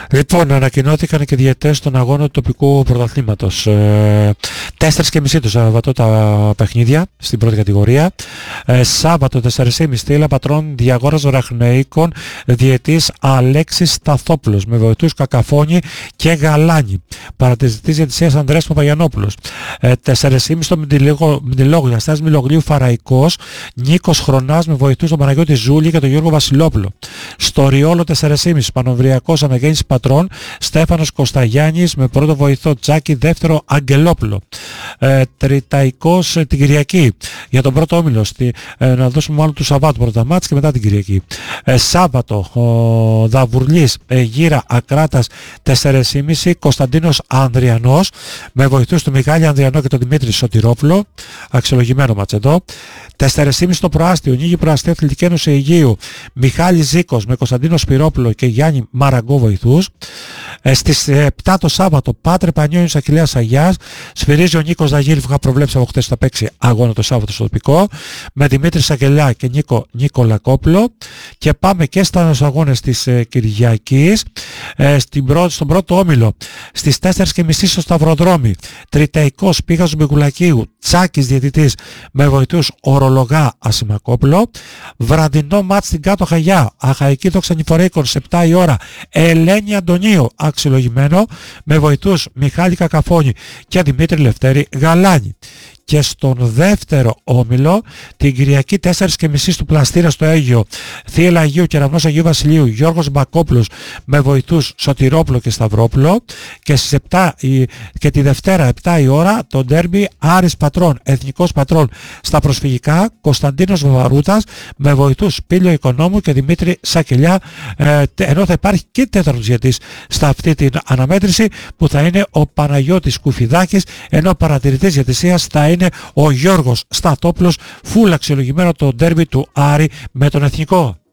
Λοιπόν, ανακοινώθηκαν και διαιτές των αγώνων του τοπικού πρωταθλήματος. 4.30 το Σάββατο τα παιχνίδια στην πρώτη κατηγορία. Σάββατο 4.30 Στήλα Πατρών Διαγόρας Ραχναίκων, διαιτής Αλέξης Σταθόπουλος, με βοηθούς Κακαφώνη και Γαλάνη. Παρατηρητής διαιτησίας Ανδρέας Παπαγιαννόπουλος. 4.30 στο Μντιλόγλου Αναστάσης Μιλογλίου Φαραϊκός, Νίκος Χρονάς, με βοηθούς τον Παναγιώτη Ζούλη και τον Γιώργο Βασιλόπουλο. Στο Ριόλο 4.30 Πανοβριακός Αναγέννησης Πατρών, Στέφανος Κωσταγιάννης, με πρώτο βοηθό Τζάκη, δεύτερο Αγγελόπουλο. Τριταϊκός την Κυριακή για τον πρώτο όμιλο, να δώσουμε μάλλον του Σαββάτου πρώτα μάτς και μετά την Κυριακή. Σάββατο Δαβουρλής Γύρα Ακράτας 4.30 Κωνσταντίνος Ανδριανός, με βοηθούς του Μιχάλη Ανδριανό και τον Δημήτρη Σωτηρόπουλο. Αξιολογημένο μάτς εδώ. 4.30 στο Προάστιο, Νίγη Προαστίου Αθλητική Ένωση Αιγείου, Μιχάλη Ζήκος με Κωνσταντίνο Σπυρόπουλο και Γιάννη Μαραγκό βοηθούς. Στις 7 το Σάββατο Πάτρε Πανιόνιος Αχιλλέας Αγιάς, σφυρίζει ο Νίκος Δαγίλη που είχα προβλέψει από χτες, θα παίξει αγώνα το Σάββατο στο τοπικό, με Δημήτρη Σακελιά και Νίκο Λακόπουλο. Και πάμε και στους αγώνες της Κυριακής. Στον πρώτο όμιλο στις 4.30 στο Σταυροδρόμι, Τριταϊκός Πύχας του Μπικουλακίου, Τσάκης διαιτητής, με βοηθούς Ορολογά Ασημακόπουλο. Βραδινό μάτς στην Κάτω Χαγιά, Αχαϊκή Δόξα Νηφορέικων σε 7 η ώρα, Ελένη Αντωνίου αξιολογημένο, με βοηθούς Μιχάλη Κακαφώνη και Δημήτρη Λευτέρη Γαλάνη. Και στον δεύτερο όμιλο την Κυριακή 4.30 του Πλαστήρα στο Αίγιο, Θίελα Αγίου και Ραυνός Αγίου Βασιλείου, Γιώργος Μπακόπουλος, με βοηθούς Σωτηρόπουλο και Σταυρόπουλο. Και στις 7 και τη Δευτέρα 7 η ώρα το ντέρμπι Άρης Πατρών, Εθνικός Πατρών στα προσφυγικά, Κωνσταντίνος Βαβαρούτας, με βοηθούς Πύλιο Οικονόμου και Δημήτρη Σακελιά, ενώ θα υπάρχει και τέταρτος διαιτής στα αυτή την αναμέτρηση που θα είναι ο Παναγιώτης Κουφιδάκης, ενώ παρατηρητής διαιτησίας θα είναι ο Γιώργος Σταθόπουλος, φουλ αξιολογημένο το ντέρμπι του Άρη με τον Εθνικό.